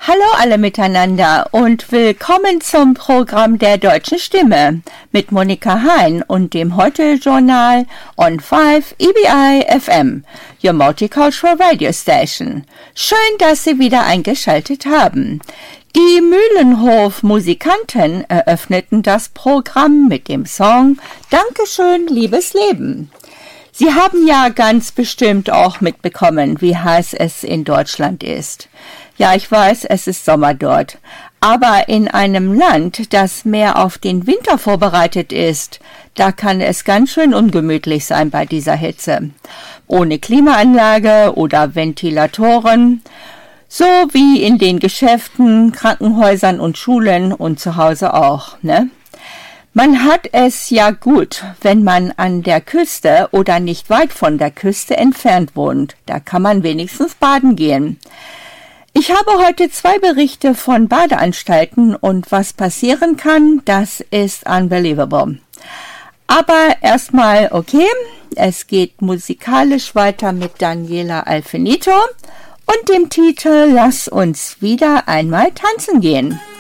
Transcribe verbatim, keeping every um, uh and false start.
Hallo alle miteinander und willkommen zum Programm der Deutschen Stimme mit Monika Hein und dem Heute-Journal on five E B I F M, your multicultural radio station. Schön, dass Sie wieder eingeschaltet haben. Die Mühlenhof-Musikanten eröffneten das Programm mit dem Song Dankeschön, liebes Leben. Sie haben ja ganz bestimmt auch mitbekommen, wie heiß es in Deutschland ist. Ja, ich weiß, es ist Sommer dort. Aber in einem Land, das mehr auf den Winter vorbereitet ist, da kann es ganz schön ungemütlich sein bei dieser Hitze. Ohne Klimaanlage oder Ventilatoren, so wie in den Geschäften, Krankenhäusern und Schulen und zu Hause auch, ne? Man hat es ja gut, wenn man an der Küste oder nicht weit von der Küste entfernt wohnt. Da kann man wenigstens baden gehen. Ich habe heute zwei Berichte von Badeanstalten und was passieren kann, das ist unbelievable. Aber erstmal, okay, es geht musikalisch weiter mit Daniela Alfinito und dem Titel Lass uns wieder einmal tanzen gehen.